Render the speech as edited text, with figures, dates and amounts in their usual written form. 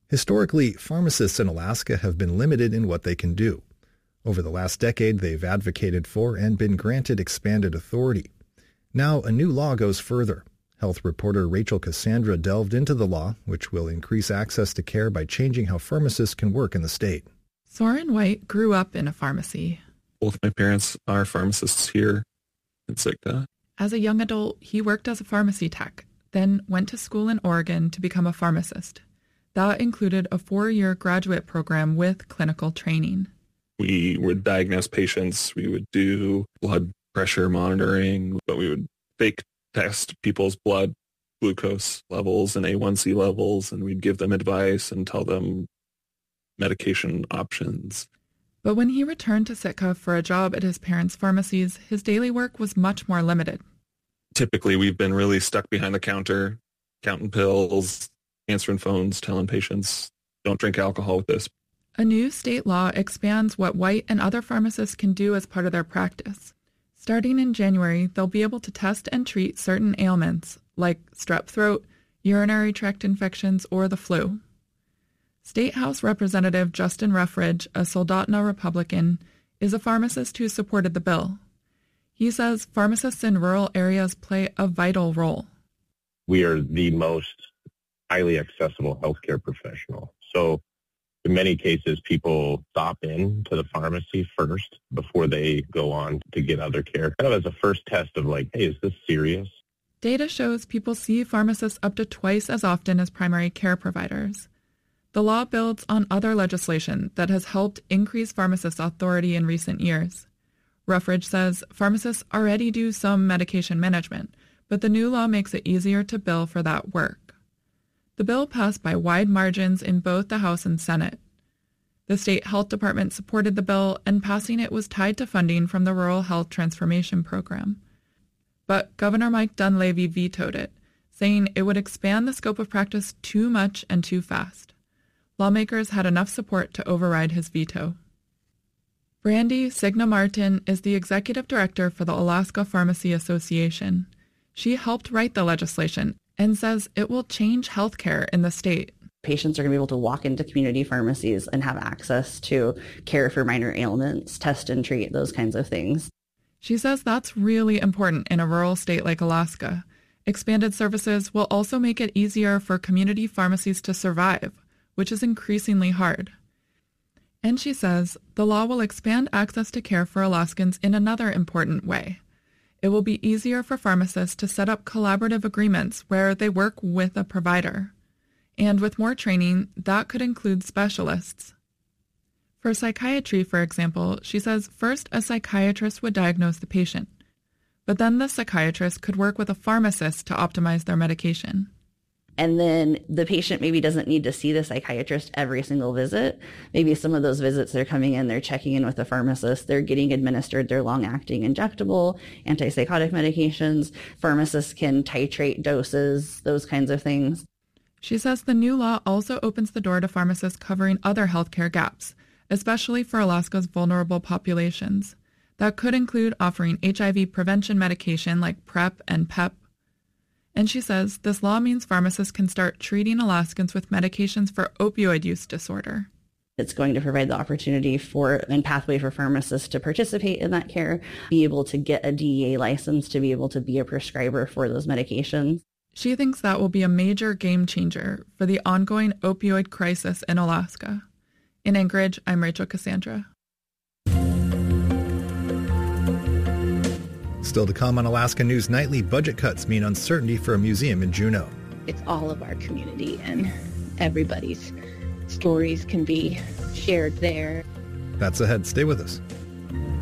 Historically, pharmacists in Alaska have been limited in what they can do. Over the last decade, they've advocated for and been granted expanded authority. Now, a new law goes further. Health reporter Rachel Cassandra delved into the law, which will increase access to care by changing how pharmacists can work in the state. Soren White grew up in a pharmacy. Both my parents are pharmacists here in Sitka. As a young adult, he worked as a pharmacy tech, then went to school in Oregon to become a pharmacist. That included a 4-year graduate program with clinical training. We would diagnose patients, we would do blood pressure monitoring, but we would fake test people's blood glucose levels and A1C levels, and we'd give them advice and tell them medication options. But when he returned to Sitka for a job at his parents' pharmacies, his daily work was much more limited. Typically, we've been really stuck behind the counter, counting pills, answering phones, telling patients, don't drink alcohol with this. A new state law expands what White and other pharmacists can do as part of their practice. Starting in January, they'll be able to test and treat certain ailments, like strep throat, urinary tract infections, or the flu. State House Representative Justin Ruffridge, a Soldotna Republican, is a pharmacist who supported the bill. He says pharmacists in rural areas play a vital role. We are the most highly accessible healthcare professional. So in many cases, people stop in to the pharmacy first before they go on to get other care, kind of as a first test of like, hey, is this serious? Data shows people see pharmacists up to twice as often as primary care providers. The law builds on other legislation that has helped increase pharmacists' authority in recent years. Ruffridge says pharmacists already do some medication management, but the new law makes it easier to bill for that work. The bill passed by wide margins in both the House and Senate. The state health department supported the bill, and passing it was tied to funding from the Rural Health Transformation Program. But Governor Mike Dunleavy vetoed it, saying it would expand the scope of practice too much and too fast. Lawmakers had enough support to override his veto. Brandy Signa Martin is the executive director for the Alaska Pharmacy Association. She helped write the legislation and says it will change healthcare in the state. Patients are going to be able to walk into community pharmacies and have access to care for minor ailments, test and treat, those kinds of things. She says that's really important in a rural state like Alaska. Expanded services will also make it easier for community pharmacies to survive, which is increasingly hard. And she says the law will expand access to care for Alaskans in another important way. It will be easier for pharmacists to set up collaborative agreements where they work with a provider. And with more training, that could include specialists. For psychiatry, for example, she says first a psychiatrist would diagnose the patient, but then the psychiatrist could work with a pharmacist to optimize their medication. And then the patient maybe doesn't need to see the psychiatrist every single visit. Maybe some of those visits they're coming in, they're checking in with the pharmacist, they're getting administered their long-acting injectable, antipsychotic medications. Pharmacists can titrate doses, those kinds of things. She says the new law also opens the door to pharmacists covering other healthcare gaps, especially for Alaska's vulnerable populations. That could include offering HIV prevention medication like PrEP and PEP. And she says this law means pharmacists can start treating Alaskans with medications for opioid use disorder. It's going to provide the opportunity for and pathway for pharmacists to participate in that care, be able to get a DEA license to be able to be a prescriber for those medications. She thinks that will be a major game changer for the ongoing opioid crisis in Alaska. In Anchorage, I'm Rachel Cassandra. Still to come on Alaska News Nightly, budget cuts mean uncertainty for a museum in Juneau. It's all of our community, and everybody's stories can be shared there. That's ahead. Stay with us.